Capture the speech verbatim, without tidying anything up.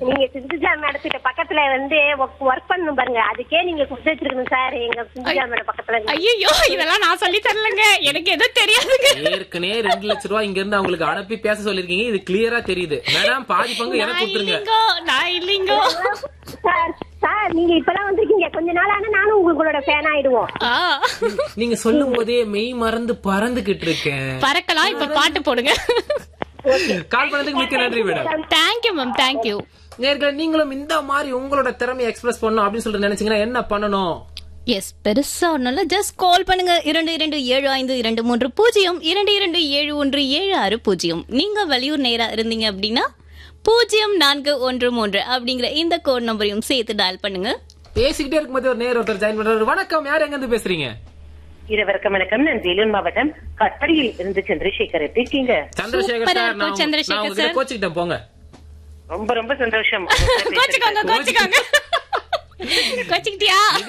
நீங்க சிந்துஜா மேடத்துக்கு பக்கத்துல வந்து ஒர்க் பண்ணணும் பாருங்க, அதுக்கே நீங்க கொடுத்து வச்சிருக்கணும் சார் எங்க சிந்துஜா மேடம் பக்கத்துல. ஐயோ இதெல்லாம் நான் சொல்லி தரலங்க, எனக்கு எதுவும் தெரியாதுங்க. ஏற்கனவே ரெண்டு லட்சம் ரூபாய் இங்க இருந்து அவங்களுக்கு அனுப்பி பேச சொல்லிருக்கீங்க, இது கிளியரா தெரியுது. மேடம் பாதி பங்கு எனக்கு கொடுத்துருங்க. நான் இல்லைங்க சார். சார் நீங்க இப்பதான் வந்திருக்கீங்க, கொஞ்ச நாள் ஆனா நானும் உங்களோட ஃபேன் ஆயிடுவோம். நீங்க சொல்லும் போதே மெய் மறந்து பறந்துகிட்டு இருக்கேன். பறக்கலாம். இப்ப பாட்டு போடுங்க. கால் பண்ணதுக்கு மிக்க நன்றி மேடம். Thank you ma'am, thank you. நேர்களை நீங்களும் இந்த மாதிரி உங்களோட திறமையை எக்ஸ்பிரஸ் பண்ணணும் அப்படின்னு சொல்லிட்டு நினைச்சீங்கன்னா என்ன பண்ணணும்? எஸ், பெருசா ஒண்ணுல ஜஸ்ட் கால் பண்ணுங்க. இரண்டு இரண்டு ஏழு ஐந்து இரண்டு மூன்று பூஜ்ஜியம் இரண்டு இரண்டு ஏழு ஒன்று ஏழு ஆறு பூஜ்ஜியம். நீங்க வெளியூர் நேரா இருந்தீங்க அப்படின்னா பூஜ்ஜியம் நான்கு ஒன்று மூன்று அப்படிங்கிற இந்த கோட் நம்பரையும் சேர்த்து டயல் பண்ணுங்க. பேசிக்கிட்டே இருக்கும்போது ஒரு நேர் ஒருத்தர் ஜாயின் பண்றாரு. வணக்கம், யார் எங்க இருந்து பேசுறீங்க? இரவருக்கம் வணக்கம். நான் வேலூர் மாவட்டம் கட்படியில் இருந்து சந்திரசேகர். எப்படி இருக்கீங்க? சந்திரசேகர் சார், நான் சந்திரசேகர் சார் கோச்சிக்கிட்டேன் போங்க. ரொம்ப ரொம்ப சந்தோஷம். கோச்சிக்கோங்க கோச்சிக்கோங்க கோச்சிக்கிட்டியா?